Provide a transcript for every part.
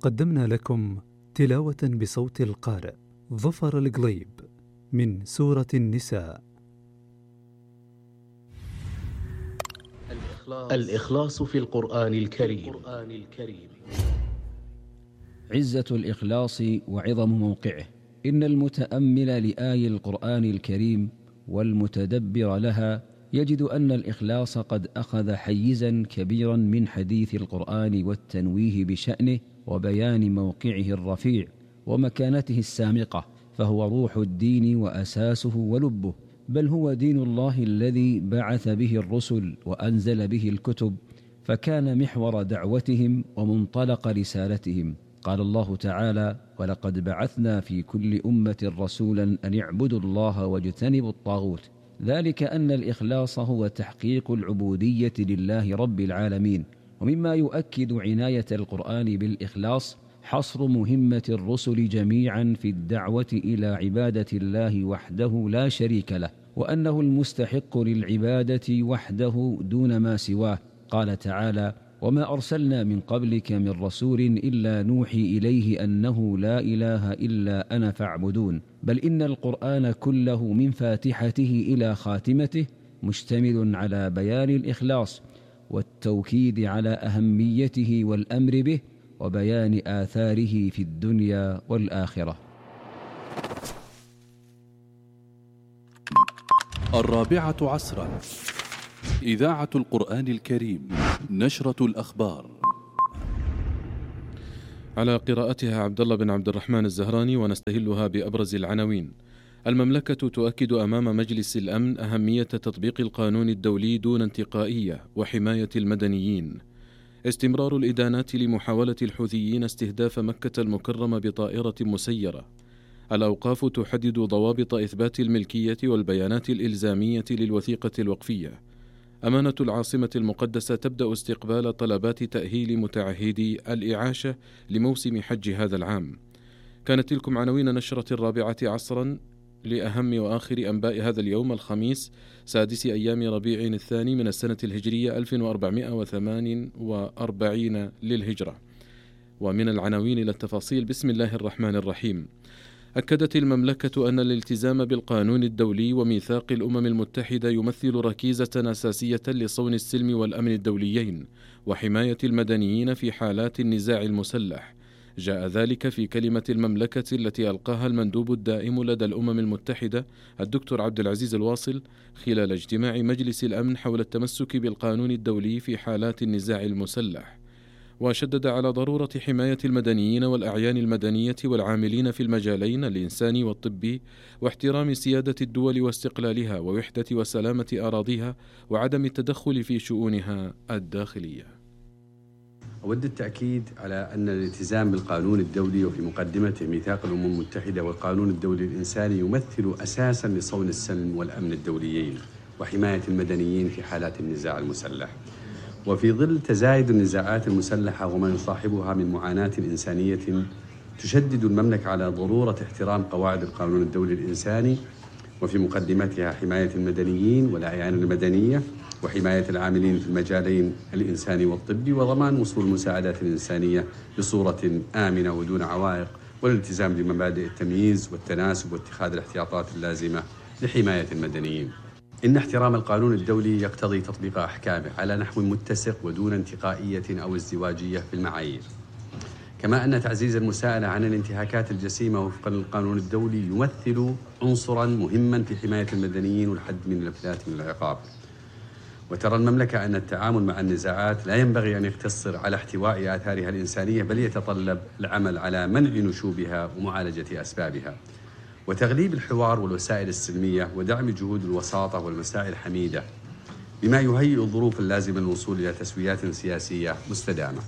قدمنا لكم تلاوة بصوت القارئ ظفر القليب من سورة النساء. الإخلاص في القرآن الكريم. عزة الإخلاص وعظم موقعه. إن المتأمل لآي القرآن الكريم والمتدبر لها يجد أن الإخلاص قد أخذ حيزا كبيرا من حديث القرآن والتنويه بشأنه وبيان موقعه الرفيع ومكانته السامقة، فهو روح الدين وأساسه ولبه، بل هو دين الله الذي بعث به الرسل وأنزل به الكتب، فكان محور دعوتهم ومنطلق رسالتهم. قال الله تعالى: ولقد بعثنا في كل أمة رسولا أن اعبدوا الله واجتنبوا الطاغوت. ذلك أن الإخلاص هو تحقيق العبودية لله رب العالمين. ومما يؤكد عناية القرآن بالإخلاص حصر مهمة الرسل جميعا في الدعوة إلى عبادة الله وحده لا شريك له، وأنه المستحق للعبادة وحده دون ما سواه. قال تعالى: وما أرسلنا من قبلك من رسول إلا نوحي إليه أنه لا إله إلا أنا فاعبدون. بل إن القرآن كله من فاتحته إلى خاتمته مشتمل على بيان الإخلاص والتوكيد على أهميته والأمر به وبيان آثاره في الدنيا والآخرة. 4 إذاعة القرآن الكريم، نشرة الأخبار. على قراءتها عبد الله بن عبد الرحمن الزهراني، ونستهلها بأبرز العناوين. المملكة تؤكد أمام مجلس الأمن أهمية تطبيق القانون الدولي دون انتقائية وحماية المدنيين. استمرار الإدانات لمحاولة الحوثيين استهداف مكة المكرمة بطائرة مسيرة. الأوقاف تحدد ضوابط إثبات الملكية والبيانات الإلزامية للوثيقة الوقفية. أمانة العاصمة المقدسة تبدأ استقبال طلبات تأهيل متعهدي الإعاشة لموسم حج هذا العام. كانت تلكم عناوين نشرة 4 لأهم وآخر أنباء هذا اليوم الخميس 6 أيام ربيع الثاني من السنة الهجرية 1448 للهجرة. ومن العناوين إلى التفاصيل. بسم الله الرحمن الرحيم. أكدت المملكة أن الالتزام بالقانون الدولي وميثاق الأمم المتحدة يمثل ركيزة أساسية لصون السلم والأمن الدوليين وحماية المدنيين في حالات النزاع المسلح. جاء ذلك في كلمة المملكة التي ألقاها المندوب الدائم لدى الأمم المتحدة الدكتور عبد العزيز الواصل خلال اجتماع مجلس الأمن حول التمسك بالقانون الدولي في حالات النزاع المسلح. وشدد على ضرورة حماية المدنيين والأعيان المدنية والعاملين في المجالين الإنساني والطبي، واحترام سيادة الدول واستقلالها ووحدة وسلامة أراضيها، وعدم التدخل في شؤونها الداخلية. أود التأكيد على أن الالتزام بالقانون الدولي وفي مقدمته ميثاق الأمم المتحدة والقانون الدولي الإنساني يمثل أساساً لصون السلم والأمن الدوليين وحماية المدنيين في حالات النزاع المسلح. وفي ظل تزايد النزاعات المسلحة وما يصاحبها من معاناة إنسانية، تشدد المملكة على ضرورة احترام قواعد القانون الدولي الإنساني، وفي مقدمتها حماية المدنيين والأعيان المدنية وحماية العاملين في المجالين الإنساني والطبي، وضمان وصول المساعدات الإنسانية بصورة آمنة ودون عوائق، والالتزام بمبادئ التمييز والتناسب واتخاذ الاحتياطات اللازمة لحماية المدنيين. إن احترام القانون الدولي يقتضي تطبيق أحكامه على نحو متسق ودون انتقائية أو ازدواجية في المعايير، كما أن تعزيز المساءلة عن الانتهاكات الجسيمة وفقا للقانون الدولي يمثل عنصرا مهما في حماية المدنيين والحد من الانفلات من العقاب. وترى المملكة أن التعامل مع النزاعات لا ينبغي أن يقتصر على احتواء آثارها الإنسانية، بل يتطلب العمل على منع نشوبها ومعالجة أسبابها، وتغليب الحوار والوسائل السلمية، ودعم جهود الوساطة والمسائل الحميدة، بما يهيئ الظروف اللازمة للوصول إلى تسويات سياسية مستدامة.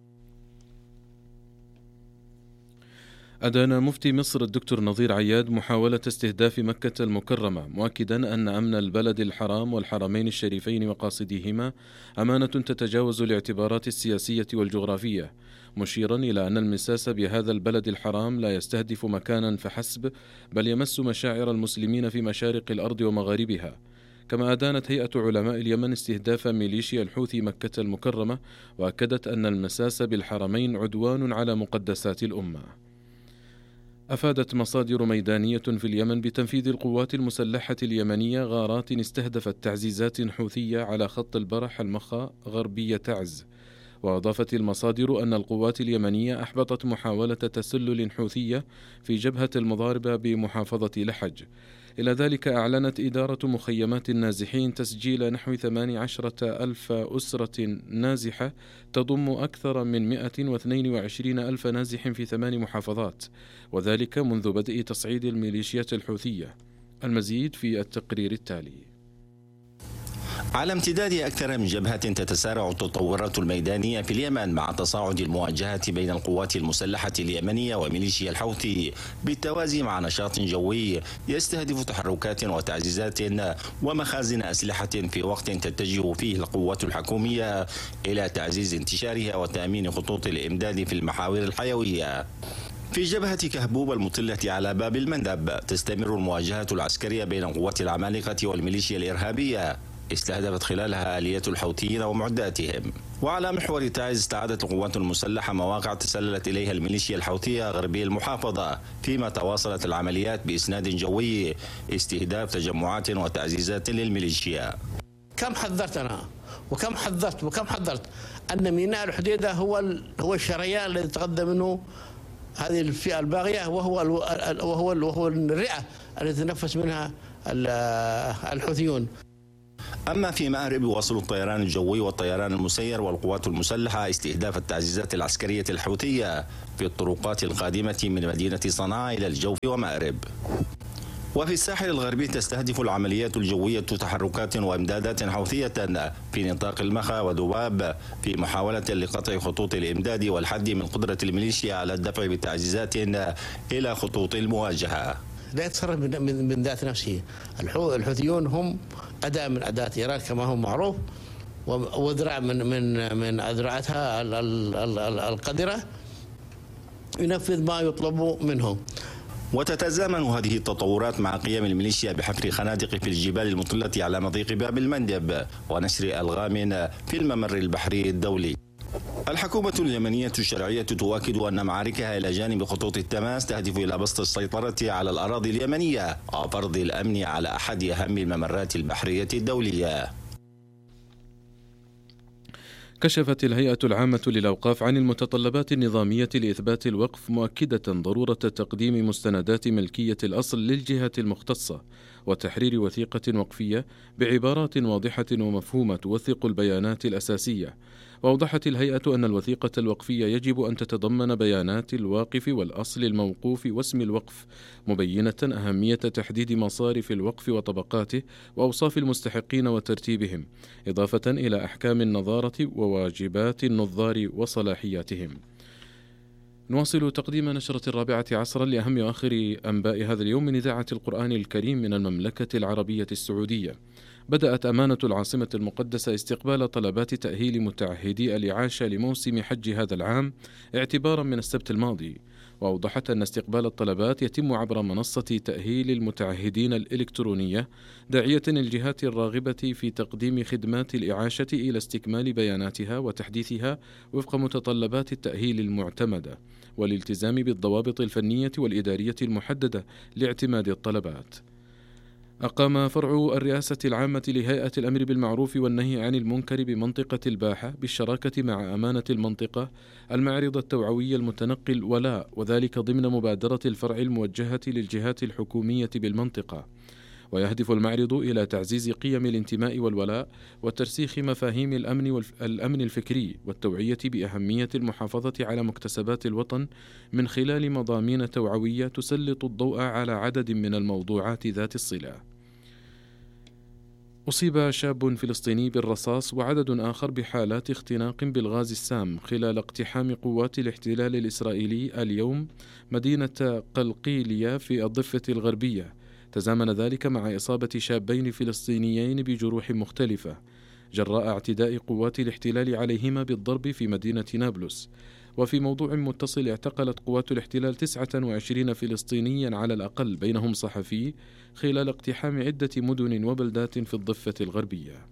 أدان مفتي مصر الدكتور نظير عياد محاولة استهداف مكة المكرمة، مؤكدا أن أمن البلد الحرام والحرمين الشريفين وقاصديهما أمانة تتجاوز الاعتبارات السياسية والجغرافية، مشيرا إلى أن المساس بهذا البلد الحرام لا يستهدف مكانا فحسب، بل يمس مشاعر المسلمين في مشارق الأرض ومغاربها. كما أدانت هيئة علماء اليمن استهداف ميليشيا الحوثي مكة المكرمة، وأكدت أن المساس بالحرمين عدوان على مقدسات الأمة. أفادت مصادر ميدانية في اليمن بتنفيذ القوات المسلحة اليمنية غارات استهدفت تعزيزات حوثية على خط البرح المخا غربية تعز. وأضافت المصادر أن القوات اليمنية أحبطت محاولة تسلل حوثية في جبهة المضاربة بمحافظة لحج. إلى ذلك أعلنت إدارة مخيمات النازحين تسجيل نحو 18,000 أسرة نازحة تضم أكثر من 122,000 نازح في 8 محافظات، وذلك منذ بدء تصعيد الميليشيات الحوثية. المزيد في التقرير التالي. على امتداد أكثر من جبهة تتسارع التطورات الميدانية في اليمن مع تصاعد المواجهات بين القوات المسلحة اليمنية وميليشيا الحوثي، بالتوازي مع نشاط جوي يستهدف تحركات وتعزيزات ومخازن أسلحة في وقت تتجه فيه القوات الحكومية إلى تعزيز انتشارها وتأمين خطوط الإمداد في المحاور الحيوية. في جبهة كهبوب المطلة على باب المندب تستمر المواجهات العسكرية بين قوات العمالقة والميليشيا الإرهابية، استهدفت خلالها آليات الحوثيين ومعداتهم. وعلى محور تعز استعادت القوات المسلحة مواقع تسللت إليها الميليشيا الحوثية غربي المحافظة، فيما تواصلت العمليات بإسناد جوي استهداف تجمعات وتعزيزات للميليشيا. كم حذرت أنا وكم حذرت أن ميناء الحديدة هو الشريان الذي تقدم منه هذه الفئة الباغية، وهو الرئة التي تنفس منها الحوثيون. أما في مأرب يواصل الطيران الجوي والطيران المسير والقوات المسلحة استهداف التعزيزات العسكرية الحوثية في الطرقات القادمة من مدينة صنعاء إلى الجوف ومأرب. وفي الساحل الغربي تستهدف العمليات الجوية تحركات وإمدادات حوثية في نطاق المخا ودباب في محاولة لقطع خطوط الإمداد والحد من قدرة الميليشيا على الدفع بتعزيزات إلى خطوط المواجهة. لا يتصرف من ذات نفسه. الحوثيون هم أداة من أداة إيران كما هو معروف، وذراع من أذرعتها القذرة ينفذ ما يطلب منه. وتتزامن هذه التطورات مع قيام الميليشيا بحفر خنادق في الجبال المطلة على مضيق باب المندب ونشر ألغام في الممر البحري الدولي. الحكومة اليمنية الشرعية تؤكد أن معاركها إلى جانب خطوط التماس تهدف إلى بسط السيطرة على الأراضي اليمنية وفرض الأمن على أحد أهم الممرات البحرية الدولية. كشفت الهيئة العامة للأوقاف عن المتطلبات النظامية لإثبات الوقف، مؤكدة ضرورة تقديم مستندات ملكية الأصل للجهات المختصة وتحرير وثيقة وقفية بعبارات واضحة ومفهومة توثق البيانات الأساسية. وأوضحت الهيئة أن الوثيقة الوقفية يجب أن تتضمن بيانات الواقف والأصل الموقوف واسم الوقف، مبينة أهمية تحديد مصارف الوقف وطبقاته وأوصاف المستحقين وترتيبهم، إضافة إلى أحكام النظارة وواجبات النظار وصلاحياتهم. نواصل تقديم نشرة 14 لأهم وآخر أنباء هذا اليوم من إذاعة القرآن الكريم من المملكة العربية السعودية. بدأت أمانة العاصمة المقدسة استقبال طلبات تأهيل متعهدي الإعاشة لموسم حج هذا العام اعتبارا من السبت الماضي، وأوضحت أن استقبال الطلبات يتم عبر منصة تأهيل المتعهدين الإلكترونية، داعية الجهات الراغبة في تقديم خدمات الإعاشة إلى استكمال بياناتها وتحديثها وفق متطلبات التأهيل المعتمدة، والالتزام بالضوابط الفنية والإدارية المحددة لاعتماد الطلبات. أقام فرع الرئاسة العامة لهيئة الأمر بالمعروف والنهي عن المنكر بمنطقة الباحة بالشراكة مع أمانة المنطقة المعرض التوعوي المتنقل ولاء، وذلك ضمن مبادرة الفرع الموجهة للجهات الحكومية بالمنطقة. ويهدف المعرض إلى تعزيز قيم الانتماء والولاء وترسيخ مفاهيم الأمن الفكري والتوعية بأهمية المحافظة على مكتسبات الوطن من خلال مضامين توعوية تسلط الضوء على عدد من الموضوعات ذات الصلة. أصيب شاب فلسطيني بالرصاص وعدد آخر بحالات اختناق بالغاز السام خلال اقتحام قوات الاحتلال الإسرائيلي اليوم مدينة قلقيلية في الضفة الغربية. تزامن ذلك مع إصابة شابين فلسطينيين بجروح مختلفة جراء اعتداء قوات الاحتلال عليهما بالضرب في مدينة نابلس. وفي موضوع متصل، اعتقلت قوات الاحتلال 29 فلسطينيا على الأقل، بينهم صحفي، خلال اقتحام عدة مدن وبلدات في الضفة الغربية.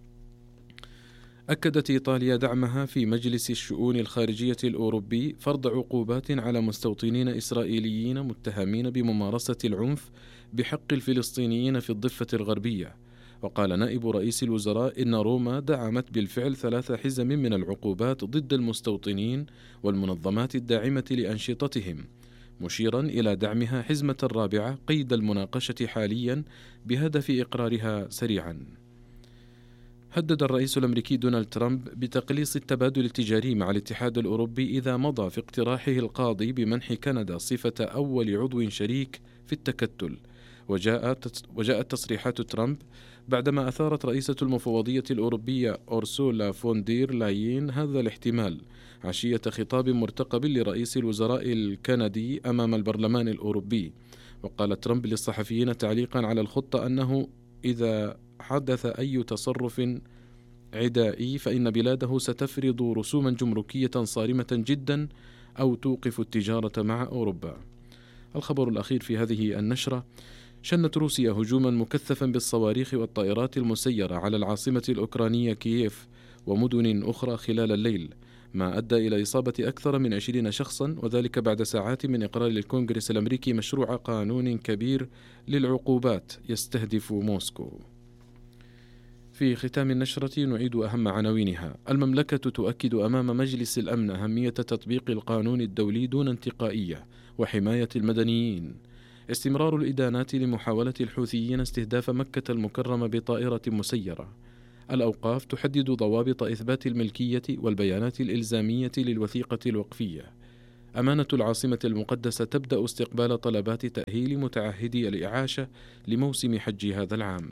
أكدت إيطاليا دعمها في مجلس الشؤون الخارجية الأوروبي فرض عقوبات على مستوطنين إسرائيليين متهمين بممارسة العنف بحق الفلسطينيين في الضفة الغربية. وقال نائب رئيس الوزراء إن روما دعمت بالفعل 3 حزم من العقوبات ضد المستوطنين والمنظمات الداعمة لأنشطتهم، مشيرا إلى دعمها حزمة الرابعة قيد المناقشة حاليا بهدف إقرارها سريعا. هدد الرئيس الأمريكي دونالد ترامب بتقليص التبادل التجاري مع الاتحاد الأوروبي إذا مضى في اقتراحه القاضي بمنح كندا صفة أول عضو شريك في التكتل. وجاءت تصريحات ترامب بعدما أثارت رئيسة المفوضية الأوروبية أورسولا فون دير لاين هذا الاحتمال عشية خطاب مرتقب لرئيس الوزراء الكندي أمام البرلمان الأوروبي. وقال ترامب للصحفيين تعليقا على الخطة أنه إذا حدث أي تصرف عدائي فإن بلاده ستفرض رسوما جمركية صارمة جدا أو توقف التجارة مع أوروبا. الخبر الأخير في هذه النشرة: شنت روسيا هجوما مكثفا بالصواريخ والطائرات المسيرة على العاصمة الأوكرانية كييف ومدن أخرى خلال الليل، ما أدى إلى إصابة أكثر من 20 شخصا، وذلك بعد ساعات من إقرار الكونغرس الأمريكي مشروع قانون كبير للعقوبات يستهدف موسكو. في ختام النشرة نعيد أهم عناوينها. المملكة تؤكد أمام مجلس الأمن أهمية تطبيق القانون الدولي دون انتقائية وحماية المدنيين. استمرار الإدانات لمحاولة الحوثيين استهداف مكة المكرمة بطائرة مسيرة. الأوقاف تحدد ضوابط إثبات الملكية والبيانات الإلزامية للوثيقة الوقفية. أمانة العاصمة المقدسة تبدأ استقبال طلبات تأهيل متعهدي الإعاشة لموسم حج هذا العام.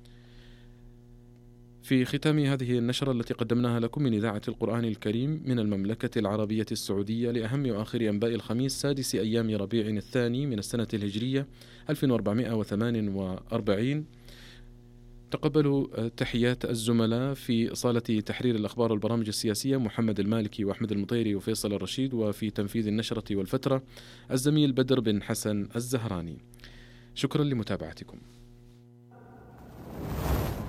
في ختام هذه النشرة التي قدمناها لكم من إذاعة القرآن الكريم من المملكة العربية السعودية لأهم وآخر أنباء الخميس 6 أيام ربيع الثاني من السنة الهجرية 1448، تقبلوا تحيات الزملاء في صالة تحرير الأخبار والبرامج السياسية محمد المالكي وأحمد المطيري وفيصل الرشيد، وفي تنفيذ النشرة والفترة الزميل بدر بن حسن الزهراني. شكرا لمتابعتكم.